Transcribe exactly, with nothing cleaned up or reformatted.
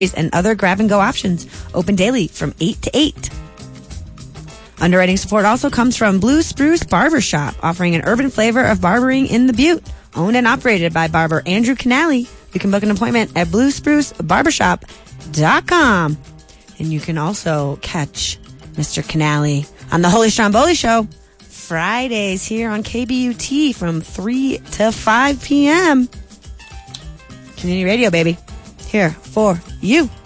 and other grab-and-go options. Open daily from eight to eight. Underwriting support also comes from Blue Spruce Barbershop, offering an urban flavor of barbering in the Butte. Owned and operated by barber Andrew Canali. You can book an appointment at blue spruce barbershop dot com. And you can also catch Mister Canali on the Holy Stromboli Show Fridays here on K B U T from three to five p.m. Community radio, baby. Here for you.